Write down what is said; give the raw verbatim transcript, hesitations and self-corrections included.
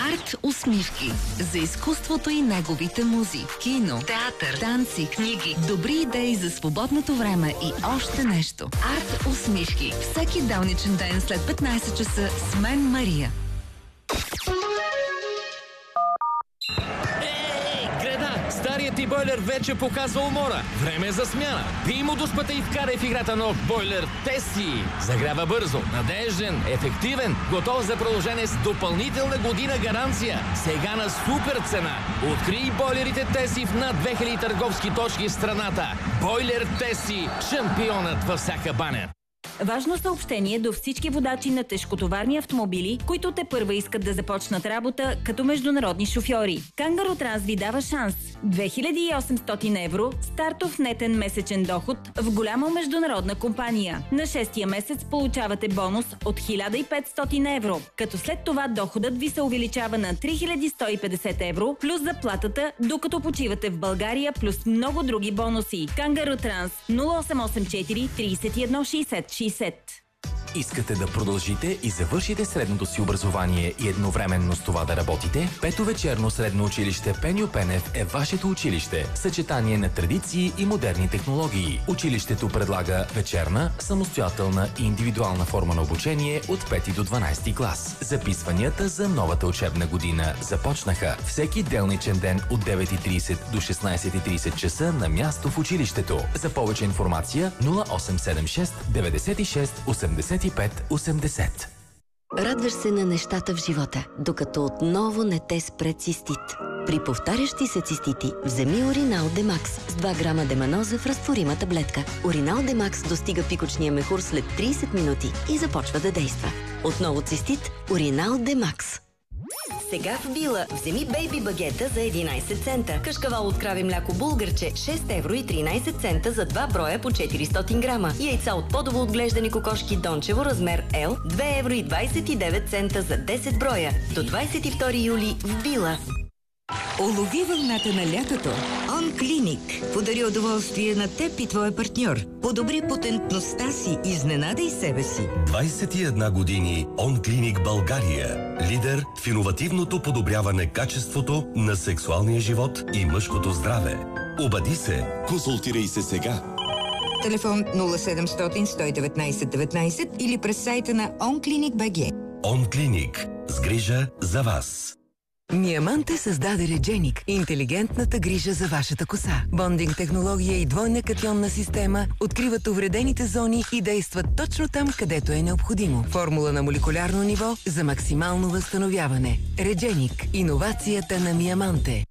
Арт усмивки. За изкуството и неговите музи. Кино, театър, танци, книги, добри идеи за свободното време и още нещо. Арт усмивки. Всеки делничен ден след петнайсет часа с мен, Мария. Старият ти бойлер вече показва умора. Време е за смяна. Пий му дуспата и вкарай в играта нов бойлер Теси. Загрява бързо, надежден, ефективен, готов за продължение с допълнителна година гаранция. Сега на супер цена. Открий бойлерите Теси в над две хиляди търговски точки в страната. Бойлер Теси. Шампионът във всяка баня. Важно съобщение до всички водачи на тежкотоварни автомобили, които те първа искат да започнат работа като международни шофьори. Кангаро Транс ви дава шанс. две хиляди и осемстотин евро стартов нетен месечен доход в голяма международна компания. На шестия месец получавате бонус от хиляда и петстотин евро, като след това доходът ви се увеличава на три хиляди сто и петдесет евро плюс заплатата, докато почивате в България, плюс много други бонуси. Кангаро Транс нула осем осем четири трийсет и едно шейсет шейсет. Искате да продължите и завършите средното си образование и едновременно с това да работите? Пето вечерно средно училище Пеню Пенев е вашето училище. Съчетание на традиции и модерни технологии. Училището предлага вечерна, самостоятелна и индивидуална форма на обучение от пети до дванайсети клас. Записванията за новата учебна година започнаха. Всеки делничен ден от девет и трийсет до шестнайсет и трийсет часа на място в училището. За повече информация нула осем седем шест деветдесет и шест осемдесет и пет осемдесет. Радваш се на нещата в живота, докато отново не те спре цистит. При повтарящи се цистити вземи Уринал Демакс с два грама деманоза в разтворима таблетка. Уринал Демакс достига пикочния мехур след трийсет минути и започва да действа. Отново цистит – Уринал Демакс. Сега в Била вземи бейби багета за единайсет цента. Кашкавал от крави мляко булгърче шест евро и тринайсет цента за два броя по четиристотин грама. Яйца от подово отглеждани кокошки Дончево размер L две евро и двайсет и девет цента за десет броя. До двайсет и втори юли в Била. Улови вълната на лятото. Он Клиник подари удоволствие на теб и твоя партньор. Подобри потентността си, изненадай себе си. двайсет и една години Он Клиник България. Лидер в иновативното подобряване качеството на сексуалния живот и мъжкото здраве. Обади се. Консултирай се сега. Телефон нула седемстотин сто и деветнайсет деветнайсет или през сайта на онклиник точка бг. Он Клиник. С грижа за вас. Миаманте създаде Редженик – интелигентната грижа за вашата коса. Бондинг технология и двойна катионна система откриват увредените зони и действат точно там, където е необходимо. Формула на молекулярно ниво за максимално възстановяване. Редженик – иновацията на Миаманте.